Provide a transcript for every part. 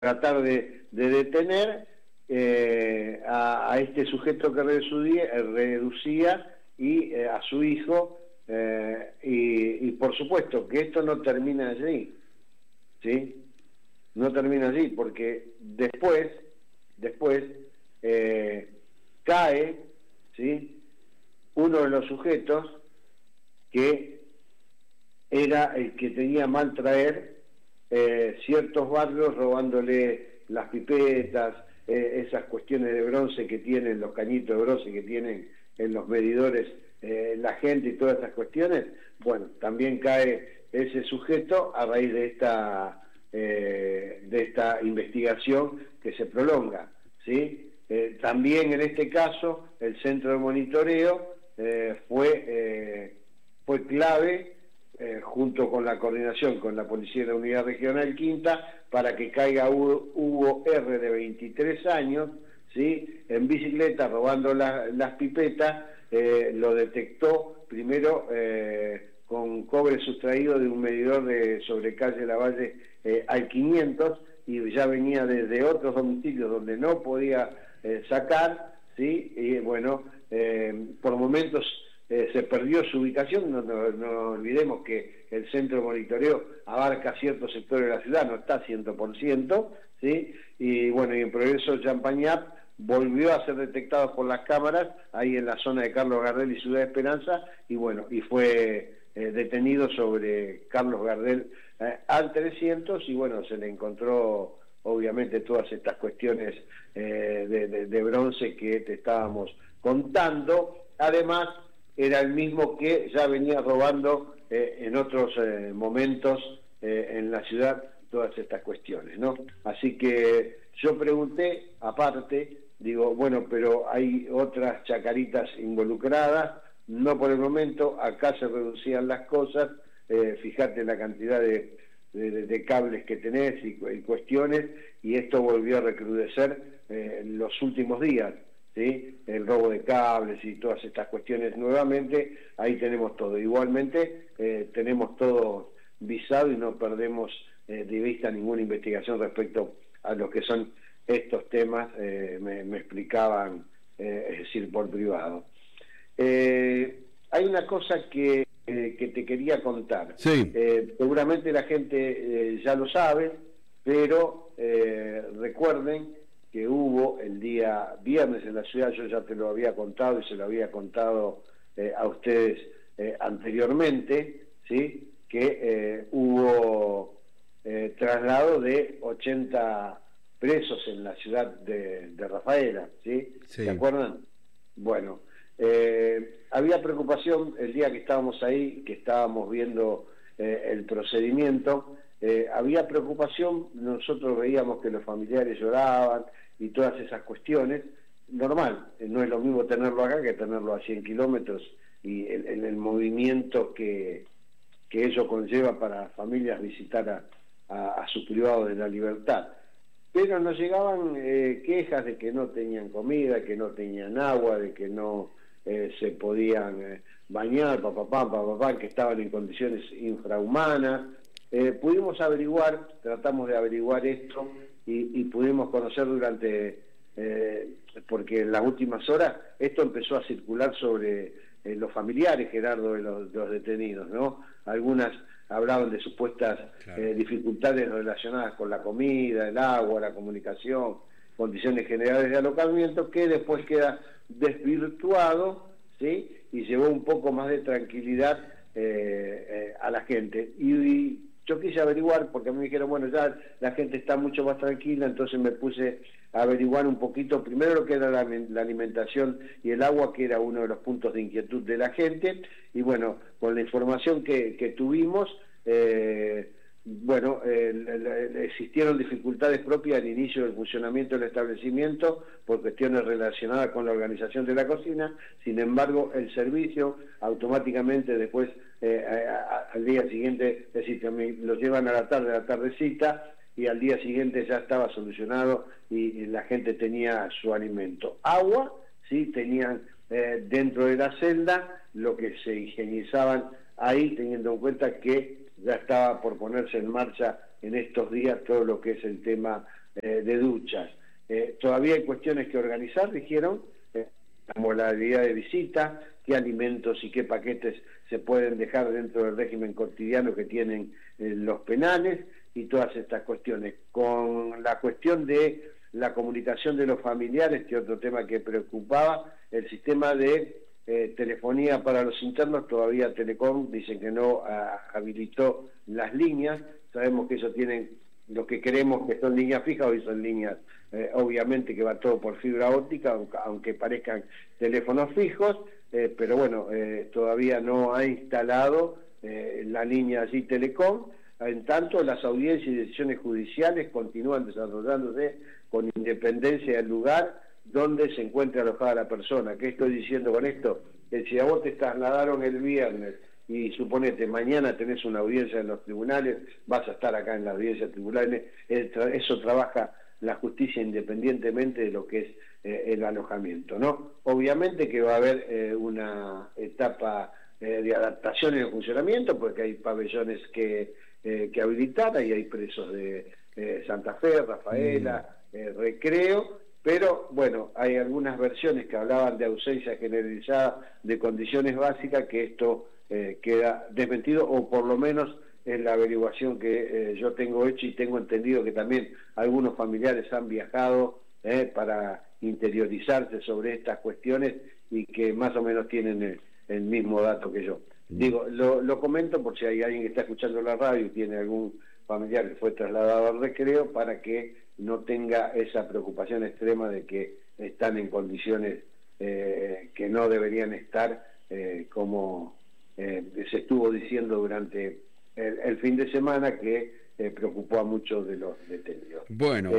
tratar de detener a este sujeto que reducía y a su hijo, y por supuesto que esto no termina allí, ¿sí? No termina allí, porque después cae, ¿sí?, uno de los sujetos que era el que tenía mal traer ciertos barrios, robándole las pipetas, esas cuestiones de bronce que tienen, los cañitos de bronce que tienen en los medidores la gente y todas esas cuestiones. Bueno, también cae ese sujeto a raíz de esta investigación que se prolonga, ¿sí? También en este caso el centro de monitoreo fue clave, junto con la coordinación con la Policía de la Unidad Regional Quinta, para que caiga Hugo R. de 23 años, ¿sí?, en bicicleta robando las pipetas. Lo detectó primero con cobre sustraído de un medidor sobre calle Lavalle al 500, y ya venía desde otros domicilios donde no podía sacar, ¿sí? Y bueno, por momentos se perdió su ubicación. No olvidemos que el centro de monitoreo abarca ciertos sectores de la ciudad, no está 100%, ¿sí? Y bueno, y en Progreso Champañat volvió a ser detectado por las cámaras ahí en la zona de Carlos Gardel y Ciudad Esperanza, y bueno, y fue detenido sobre Carlos Gardel al 300, y bueno, se le encontró obviamente todas estas cuestiones de bronce que te estábamos contando. Además, era el mismo que ya venía robando en otros momentos en la ciudad todas estas cuestiones, ¿no? Así que yo pregunté, aparte, digo, bueno, pero hay otras chacaritas involucradas. No por el momento, acá se reducían las cosas. Fíjate la cantidad de cables que tenés y cuestiones, y esto volvió a recrudecer en los últimos días, ¿sí? El robo de cables y todas estas cuestiones nuevamente. Ahí tenemos todo. Igualmente tenemos todo visado y no perdemos de vista ninguna investigación respecto a lo que son estos temas. Me explicaban, es decir, por privado. Hay una cosa que te quería contar. Sí. Seguramente la gente ya lo sabe, pero recuerden que hubo el día viernes en la ciudad. Yo ya te lo había contado y se lo había contado a ustedes anteriormente, ¿sí?, que hubo traslado de 80 presos en la ciudad de Rafaela, ¿sí? Sí. ¿Se acuerdan? Bueno, había preocupación el día que estábamos ahí, que estábamos viendo el procedimiento. Había preocupación. Nosotros veíamos que los familiares lloraban y todas esas cuestiones. Normal, no es lo mismo tenerlo acá que tenerlo a 100 kilómetros, y en el movimiento que ello conlleva para familias visitar a sus privados de la libertad. Pero nos llegaban quejas de que no tenían comida, que no tenían agua, de que no se podían bañar, papá, que estaban en condiciones infrahumanas. Pudimos averiguar, tratamos de averiguar esto, y pudimos conocer durante, porque en las últimas horas esto empezó a circular sobre los familiares, Gerardo, de los detenidos, ¿no? Algunas hablaban de supuestas dificultades relacionadas con la comida, el agua, la comunicación, condiciones generales de alojamiento, que después queda desvirtuado, ¿sí?, y llevó un poco más de tranquilidad a la gente. Y yo quise averiguar, porque a mí me dijeron, bueno, ya la gente está mucho más tranquila. Entonces me puse a averiguar un poquito, primero lo que era la alimentación y el agua, que era uno de los puntos de inquietud de la gente. Y bueno, con la información que tuvimos, existieron dificultades propias al inicio del funcionamiento del establecimiento por cuestiones relacionadas con la organización de la cocina. Sin embargo, el servicio automáticamente después, al día siguiente, es decir, que los llevan a la tardecita, y al día siguiente ya estaba solucionado y la gente tenía su alimento. Agua, sí, tenían dentro de la celda, lo que se higienizaban ahí, teniendo en cuenta que ya estaba por ponerse en marcha en estos días todo lo que es el tema de duchas. Todavía hay cuestiones que organizar, dijeron, la modalidad de visita, qué alimentos y qué paquetes se pueden dejar dentro del régimen cotidiano que tienen los penales y todas estas cuestiones. Con la cuestión de la comunicación de los familiares, que otro tema que preocupaba, el sistema de telefonía para los internos, todavía Telecom dicen que no habilitó las líneas. Sabemos que eso tienen, lo que creemos que son líneas fijas, hoy son líneas, obviamente que va todo por fibra óptica, aunque parezcan teléfonos fijos, pero bueno, todavía no ha instalado la línea allí Telecom. En tanto, las audiencias y decisiones judiciales continúan desarrollándose con independencia del lugar donde se encuentra alojada la persona. ¿Qué estoy diciendo con esto? Que si a vos te trasladaron el viernes y suponete mañana tenés una audiencia en los tribunales, vas a estar acá en la audiencia tribunales, eso trabaja la justicia independientemente de lo que es el alojamiento, ¿no? Obviamente que va a haber una etapa de adaptación en el funcionamiento, porque hay pabellones que habilitar, y hay presos de Santa Fe, Rafaela, Recreo, pero bueno, hay algunas versiones que hablaban de ausencia generalizada de condiciones básicas, que esto queda desmentido, o por lo menos en la averiguación que yo tengo hecho, y tengo entendido que también algunos familiares han viajado para interiorizarse sobre estas cuestiones y que más o menos tienen el mismo dato que yo. Digo, lo comento por si hay alguien que está escuchando la radio y tiene algún familiar que fue trasladado al Recreo, para que no tenga esa preocupación extrema de que están en condiciones que no deberían estar, como se estuvo diciendo durante el fin de semana, que preocupó a muchos de los detenidos. Bueno,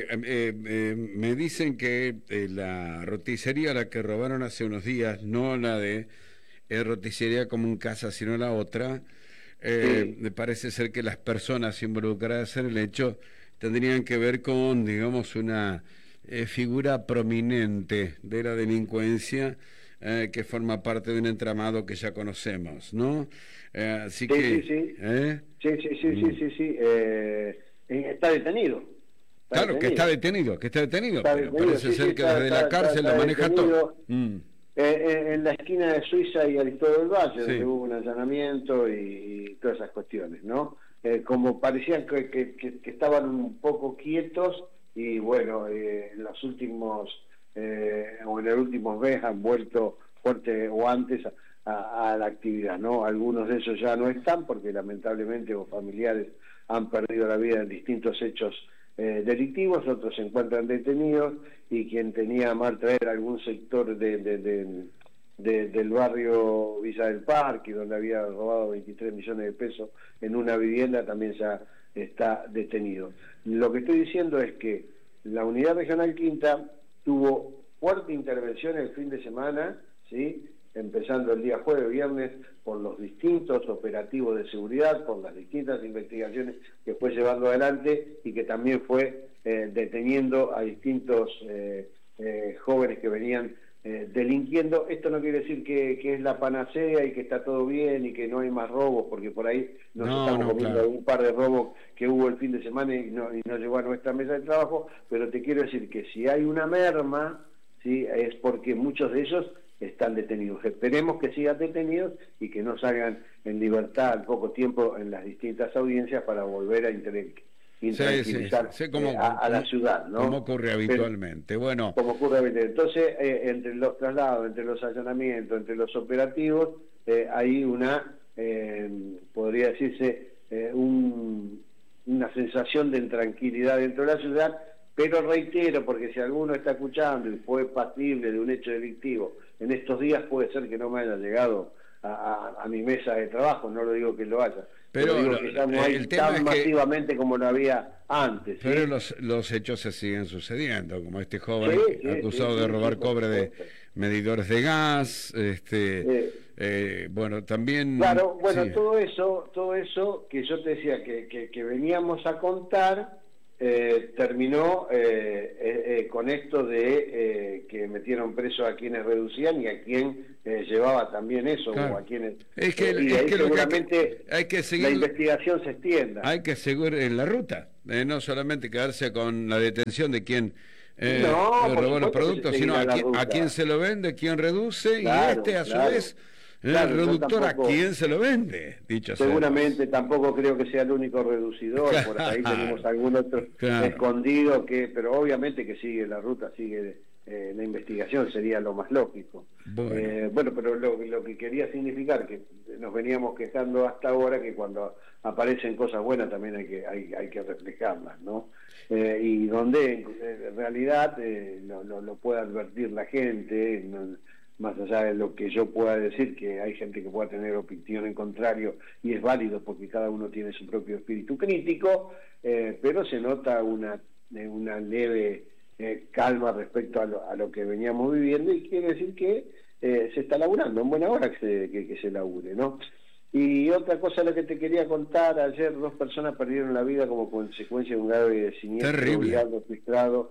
me dicen que la roticería a la que robaron hace unos días, no la de roticería como en casa, sino la otra, me parece ser que las personas involucradas en el hecho tendrían que ver con, digamos, una figura prominente de la delincuencia que forma parte de un entramado que ya conocemos, ¿no? Así que... Sí. Está detenido. Claro, que está detenido, pero parece ser que desde la cárcel lo maneja todo. En la esquina de Suiza y Aristóteles del Valle, donde hubo un allanamiento y todas esas cuestiones, ¿no? Como parecían que estaban un poco quietos, y bueno, en los últimos, o en el último mes han vuelto fuerte, o antes, a la actividad, ¿no? Algunos de ellos ya no están, porque lamentablemente los familiares han perdido la vida en distintos hechos delictivos, otros se encuentran detenidos, y quien tenía a mal traer algún sector del barrio Villa del Parque, donde había robado 23 millones de pesos en una vivienda, también ya está detenido. Lo que estoy diciendo es que la Unidad Regional Quinta tuvo fuerte intervención el fin de semana, ¿sí?, empezando el día jueves, viernes, por los distintos operativos de seguridad, por las distintas investigaciones que fue llevando adelante, y que también fue deteniendo a distintos jóvenes que venían delinquiendo. Esto no quiere decir que es la panacea y que está todo bien y que no hay más robos, porque por ahí estamos comiendo un par de robos que hubo el fin de semana y no llegó a nuestra mesa de trabajo, pero te quiero decir que si hay una merma, ¿sí?, es porque muchos de ellos están detenidos. Esperemos que sigan detenidos y que no salgan en libertad al poco tiempo en las distintas audiencias, para volver a intranquilizar a la ciudad, ¿no? Como ocurre habitualmente. Bueno, como ocurre habitualmente. Entonces, entre los traslados, entre los allanamientos, entre los operativos, hay una, podría decirse, una sensación de intranquilidad dentro de la ciudad. Pero reitero, porque si alguno está escuchando y fue pasible de un hecho delictivo en estos días, puede ser que no me haya llegado a mi mesa de trabajo, no lo digo que lo haya, pero digo que ya no hay tan masivamente como lo había antes. Pero los hechos se siguen sucediendo, como este joven acusado de robar cobre de medidores de gas, bueno, también... Claro, bueno, todo eso que yo te decía que veníamos a contar, terminó con esto de que metieron preso a quienes reducían y a quien llevaba también eso, claro. O a quienes... Es que, y es ahí que seguramente hay que seguir, la investigación se extienda. hay que seguir en la ruta, no solamente quedarse con la detención de quien robó los productos, sino a quién se lo vende, quién reduce, claro, y a su claro. vez... Claro, el reductor tampoco, a quién se lo vende, dicho sea. seguramente tampoco creo que sea el único reducidor, claro, por ahí tenemos algún otro escondido, pero obviamente que sigue la ruta, sigue la investigación, sería lo más lógico. Bueno, pero lo que quería significar, que nos veníamos quejando hasta ahora, que cuando aparecen cosas buenas también hay que reflejarlas, ¿no? Y donde en realidad lo puede advertir la gente, más allá de lo que yo pueda decir, que hay gente que pueda tener opinión en contrario, y es válido porque cada uno tiene su propio espíritu crítico, pero se nota una leve calma respecto a lo que veníamos viviendo, y quiere decir que se está laburando, en buena hora que se labure, ¿no? Y otra cosa lo que te quería contar, ayer 2 personas perdieron la vida como consecuencia de un grave siniestro vial registrado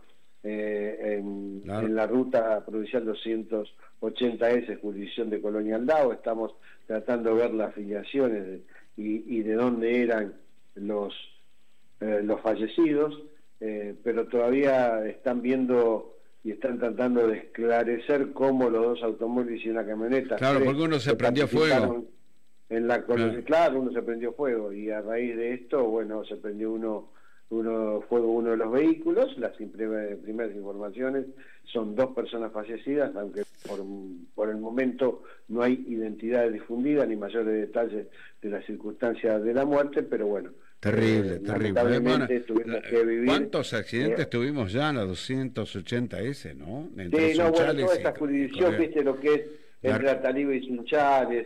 en la ruta provincial 280S, jurisdicción de Colonia Aldao. Estamos tratando de ver las afiliaciones y de dónde eran los fallecidos, pero todavía están viendo y están tratando de esclarecer cómo los 2 automóviles y una camioneta. Claro, porque uno se prendió fuego. Claro, uno se prendió fuego, y a raíz de esto, bueno, se prendió fuego uno de los vehículos. Las primeras informaciones son 2 personas fallecidas, aunque por el momento no hay identidades difundidas ni mayores detalles de las circunstancias de la muerte, pero bueno. Terrible. Lamentablemente tuvimos que vivir... ¿Cuántos accidentes tuvimos ya en la 280S, no? Sí, toda esta jurisdicción, viste lo que es entre Ataliba y Sunchales,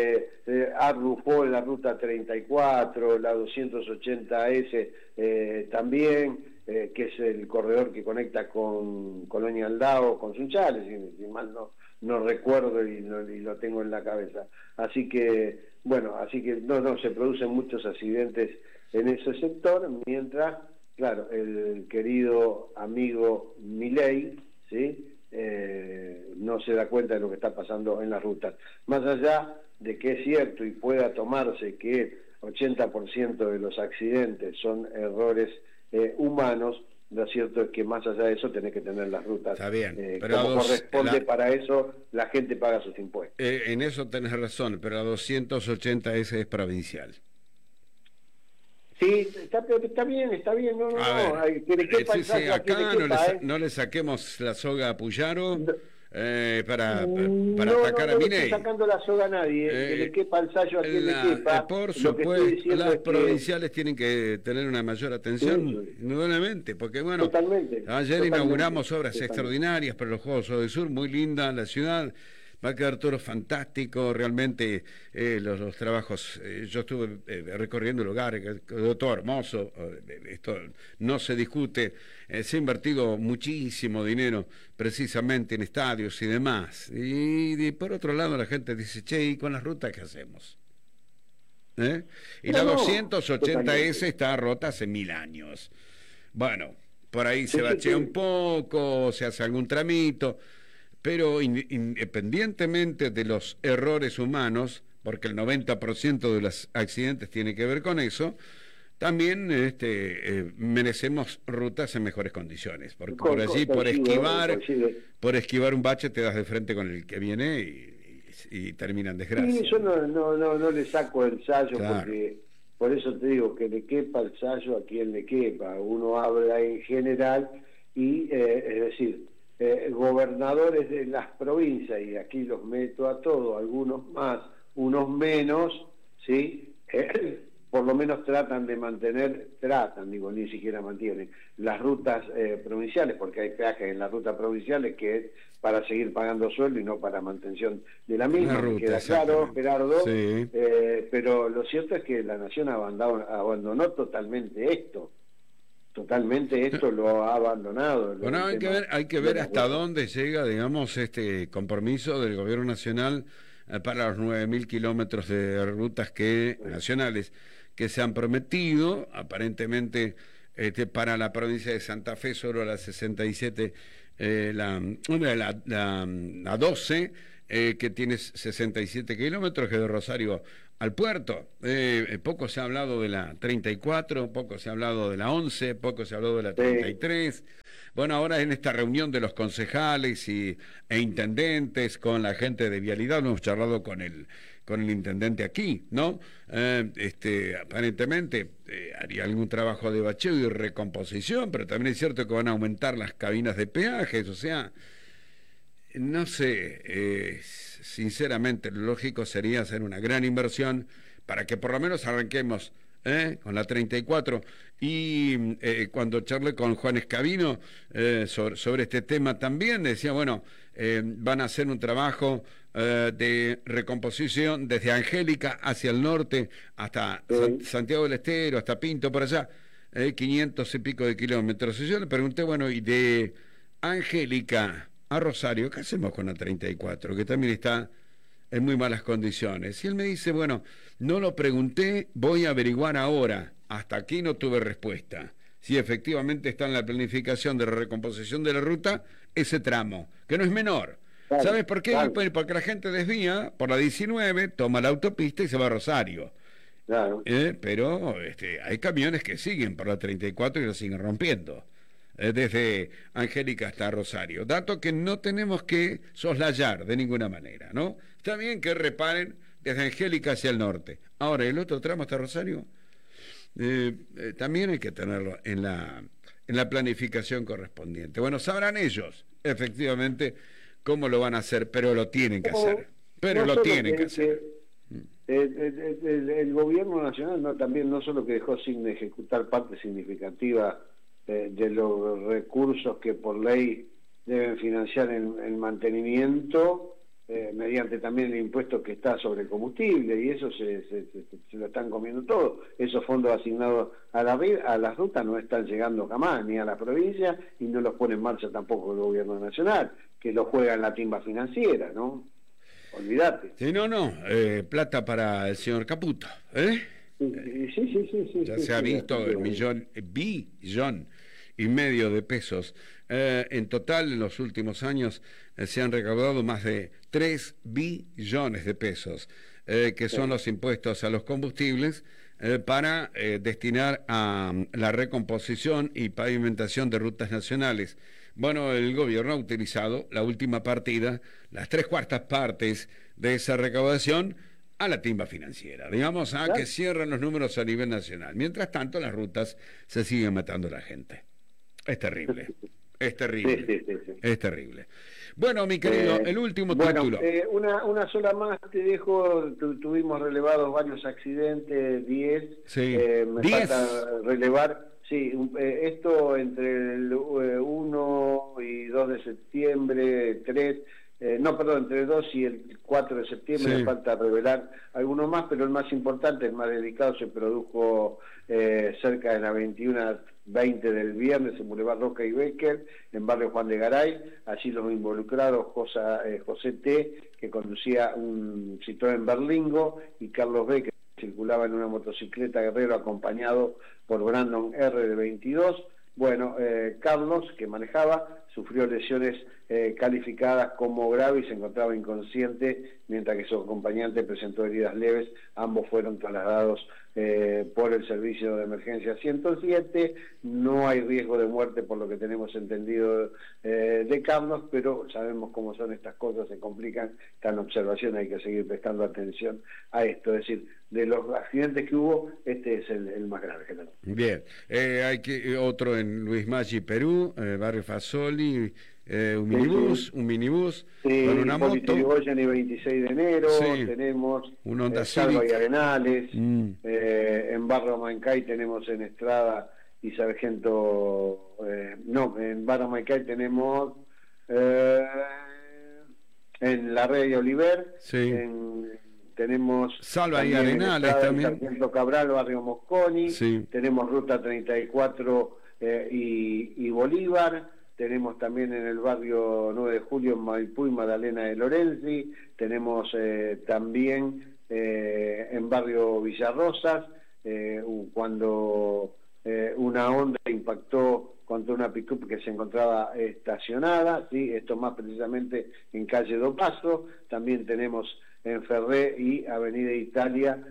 Arrufó en la ruta 34, la 280S también, que es el corredor que conecta con Colonia Aldao, con Sunchales, si mal no recuerdo y lo tengo en la cabeza. Así que no se producen muchos accidentes en ese sector, mientras, claro, el querido amigo Milei, ¿sí? No se da cuenta de lo que está pasando en las rutas. Más allá de que es cierto y pueda tomarse que 80% de los accidentes son errores humanos, lo cierto es que más allá de eso tenés que tener las rutas. Está bien, pero como corresponde, para eso la gente paga sus impuestos. En eso tenés razón, pero la 280S es provincial. Sí, está bien, no, acá no le saquemos la soga a Puyaro para atacar a Milei. No estoy sacando la soga a nadie, que le quepa el sayo a quien le quepa. Por supuesto, las provinciales tienen que tener una mayor atención, indudablemente, porque bueno, ayer inauguramos obras extraordinarias para los Juegos del Sur, muy linda la ciudad. Va a quedar todo fantástico, realmente los trabajos, yo estuve recorriendo el lugar, quedó todo hermoso, esto no se discute, se ha invertido muchísimo dinero precisamente en estadios y demás, y por otro lado la gente dice, che, ¿y con las rutas qué hacemos? Y la 280S está rota hace 1000 años, bueno, por ahí se bachea un poco, se hace algún tramito, pero independientemente de los errores humanos, porque el 90% de los accidentes tiene que ver con eso, también merecemos rutas en mejores condiciones, porque por allí, por esquivar un bache te das de frente con el que viene y termina en desgracia. Sí, yo no le saco el sayo, claro. Porque por eso te digo que le quepa el sayo a quien le quepa. Uno habla en general y, es decir, gobernadores de las provincias, y aquí los meto a todos, algunos más, unos menos, ¿sí? Por lo menos tratan de mantener, ni siquiera mantienen las rutas provinciales, porque hay peajes en las rutas provinciales que es para seguir pagando sueldo y no para mantención de la misma, me queda claro, Gerardo, sí. Pero lo cierto es que la Nación abandonó totalmente esto. Lo ha abandonado. Bueno, hay que ver hasta dónde llega, digamos, este compromiso del gobierno nacional para los 9.000 kilómetros de rutas nacionales que se han prometido. Aparentemente para la provincia de Santa Fe, solo la 67, la 12, que tiene 67 kilómetros, que de Rosario al puerto. Poco se ha hablado de la 34, poco se ha hablado de la 11, poco se ha hablado de la 33. Bueno, ahora en esta reunión de los concejales e intendentes con la gente de Vialidad, hemos charlado con el intendente aquí, ¿no? Aparentemente haría algún trabajo de bacheo y recomposición, pero también es cierto que van a aumentar las cabinas de peajes, o sea, no sé, sinceramente lo lógico sería hacer una gran inversión para que por lo menos arranquemos con la 34. Y cuando charlé con Juan Escabino sobre este tema también, decía, bueno, van a hacer un trabajo de recomposición desde Angélica hacia el norte hasta Santiago del Estero, hasta Pinto, por allá, 500 y pico de kilómetros. Y yo le pregunté, bueno, y de Angélica a Rosario, ¿qué hacemos con la 34? Que también está en muy malas condiciones. Y él me dice, bueno, no lo pregunté, voy a averiguar ahora. Hasta aquí no tuve respuesta. Si efectivamente está en la planificación de la recomposición de la ruta, ese tramo, que no es menor. Claro, ¿sabes por qué? Claro. Porque la gente desvía por la 19, toma la autopista y se va a Rosario. Claro. Pero hay camiones que siguen por la 34 y lo siguen rompiendo. Desde Angélica hasta Rosario. Dato que no tenemos que soslayar de ninguna manera, ¿no? Está bien que reparen desde Angélica hacia el norte. Ahora, el otro tramo hasta Rosario, también hay que tenerlo en la planificación correspondiente. Bueno, sabrán ellos, efectivamente, cómo lo van a hacer, pero lo tienen que hacer. Pero lo tienen que hacer. El gobierno nacional también no solo que dejó sin ejecutar parte significativa de los recursos que por ley deben financiar el mantenimiento, mediante también el impuesto que está sobre el combustible, y eso se lo están comiendo todo. Esos fondos asignados a las rutas no están llegando jamás, ni a la provincia, y no los pone en marcha tampoco el gobierno nacional, que lo juega en la timba financiera, ¿no? Olvídate. Sí, no, plata para el señor Caputo, Sí. Ya se ha visto el billón y medio de pesos. En total, en los últimos años, se han recaudado más de 3 billones de pesos, que son los impuestos a los combustibles, para destinar a la recomposición y pavimentación de rutas nacionales. Bueno, el gobierno ha utilizado la última partida, las 3/4 partes de esa recaudación, a la timba financiera, digamos, a que cierren los números a nivel nacional. Mientras tanto, las rutas se siguen matando a la gente. Es terrible, es terrible, es terrible. Bueno, mi querido, el último título. Una sola más te dejo. Tuvimos relevados varios accidentes, 10. Sí. Me falta relevar. Sí, esto entre el 1 y 2 de septiembre, 3... entre el 2 y el 4 de septiembre, me falta revelar algunos más, pero el más importante, el más delicado, se produjo cerca de la 21:20 del viernes en Boulevard Roca y Becker, en barrio Juan de Garay. Allí los involucrados, José T., que conducía un Citroën Berlingo, y Carlos B., que circulaba en una motocicleta Guerrero, acompañado por Brandon R., de 22. Bueno, Carlos, que manejaba, sufrió lesiones calificadas como graves y se encontraba inconsciente, mientras que su acompañante presentó heridas leves. Ambos fueron trasladados por el servicio de emergencia 107. No hay riesgo de muerte por lo que tenemos entendido de Carlos, pero sabemos cómo son estas cosas, se complican. Está en observación, hay que seguir prestando atención a esto. Es decir, de los accidentes que hubo, este es el más grave. Bien, hay otro en Luis Maggi, Perú, barrio Fasoli, un minibús con una moto. Yrigoyen y 26 de enero, tenemos un Honda Salva y Civic. Arenales, en Barrio Mancay tenemos en Estrada y Sargento, en Barrio Mancay tenemos en La Red de Oliver, tenemos Salva y Arenales también, Sargento Cabral, Barrio Mosconi, tenemos Ruta 34 y Bolívar. Tenemos también en el barrio 9 de Julio, en Maipú y Magdalena de Lorenzi. Tenemos también en barrio Villarrosas, cuando una Honda impactó contra una pick-up que se encontraba estacionada, ¿sí? Esto más precisamente en calle Do Paso. También tenemos en Ferré y Avenida Italia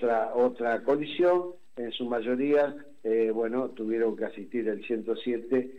otra colisión. En su mayoría, bueno, tuvieron que asistir el 107